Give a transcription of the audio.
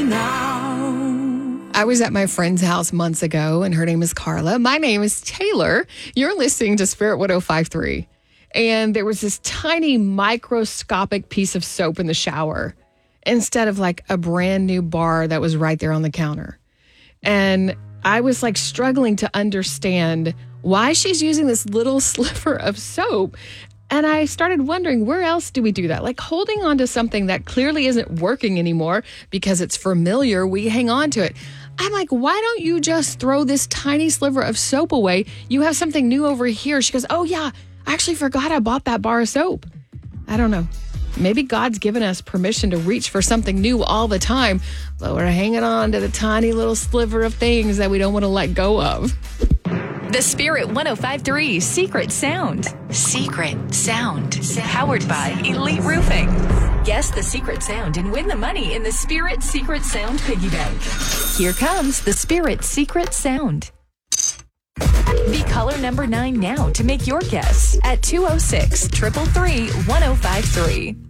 now. I was at my friend's house months ago, and her name is Carla. My name is Taylor. You're listening to Spirit 105.3. And there was this tiny microscopic piece of soap in the shower instead of like a brand new bar that was right there on the counter. And I was like struggling to understand why she's using this little sliver of soap. And I started wondering, where else do we do that? Like holding on to something that clearly isn't working anymore because it's familiar, we hang on to it. I'm like, why don't you just throw this tiny sliver of soap away? You have something new over here. She goes, oh yeah, I actually forgot I bought that bar of soap. I don't know. Maybe God's given us permission to reach for something new all the time, but we're hanging on to the tiny little sliver of things that we don't want to let go of. The Spirit 105.3 Secret Sound. Secret Sound. Powered by Elite Roofing. Guess the secret sound and win the money in the Spirit Secret Sound Piggy Bank. Here comes the Spirit Secret Sound. Be caller number 9 now to make your guess at 206-333-1053.